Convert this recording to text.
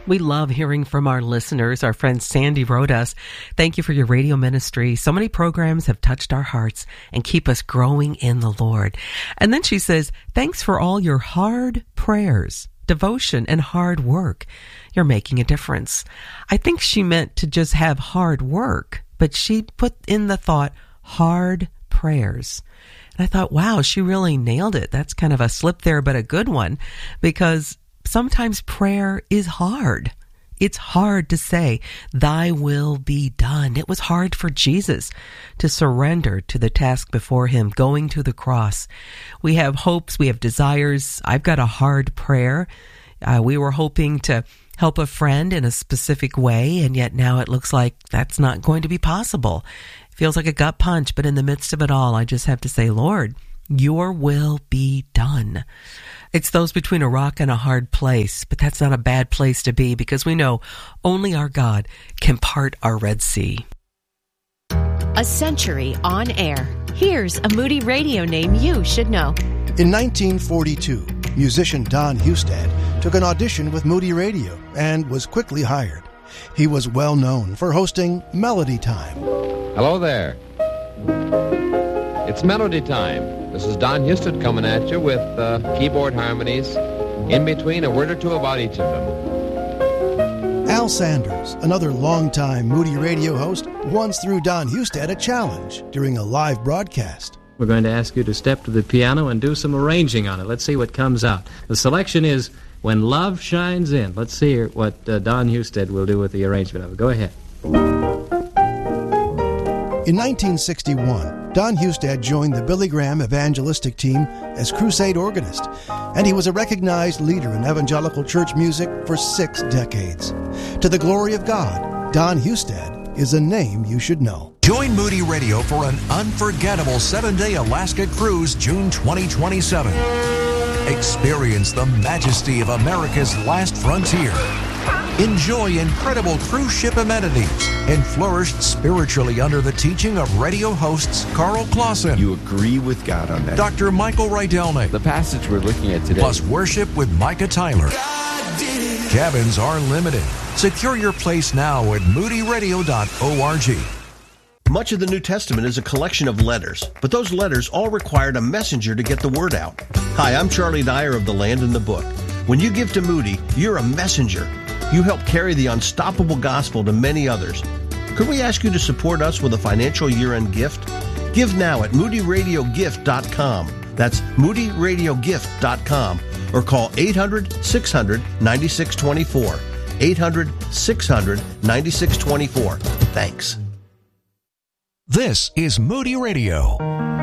We love hearing from our listeners. Our friend Sandy wrote us, "Thank you for your radio ministry. So many programs have touched our hearts and keep us growing in the Lord." And then she says, "Thanks for all your hard prayers, devotion, and hard work. You're making a difference." I think she meant to just have hard work, but she put in the thought, hard prayers. And I thought, wow, she really nailed it. That's kind of a slip there, but a good one, because sometimes prayer is hard. It's hard to say, "Thy will be done." It was hard for Jesus to surrender to the task before him, going to the cross. We have hopes, we have desires. I've got a hard prayer. We were hoping to help a friend in a specific way, and yet now it looks like that's not going to be possible. It feels like a gut punch, but in the midst of it all, I just have to say, Lord, your will be done. It's those between a rock and a hard place, but that's not a bad place to be, because we know only our God can part our Red Sea. A century on air. Here's a Moody Radio name you should know. In 1942, musician Don Hustad took an audition with Moody Radio and was quickly hired. He was well known for hosting Melody Time. Hello there. It's Melody Time. This is Don Hustad coming at you with keyboard harmonies, in between a word or two about each of them. Al Sanders, another longtime Moody Radio host, once threw Don Hustad a challenge during a live broadcast. We're going to ask you to step to the piano and do some arranging on it. Let's see what comes out. The selection is When Love Shines In. Let's see what Don Hustad will do with the arrangement of it. Go ahead. In 1961, Don Hustad joined the Billy Graham evangelistic team as crusade organist, and he was a recognized leader in evangelical church music for 6 decades. To the glory of God, Don Hustad is a name you should know. Join Moody Radio for an unforgettable 7-day Alaska cruise June 2027. Experience the majesty of America's last frontier. Enjoy incredible cruise ship amenities and flourish spiritually under the teaching of radio hosts Carl Clausen. You agree with God on that. Dr. Michael Rydelnik. The passage we're looking at today. Plus worship with Micah Tyler. Cabins are limited. Secure your place now at moodyradio.org. Much of the New Testament is a collection of letters, but those letters all required a messenger to get the word out. Hi, I'm Charlie Dyer of The Land and the Book. When you give to Moody, you're a messenger. You help carry the unstoppable gospel to many others. Could we ask you to support us with a financial year-end gift? Give now at moodyradiogift.com. That's moodyradiogift.com. Or call 800-600-9624. 800-600-9624. Thanks. This is Moody Radio.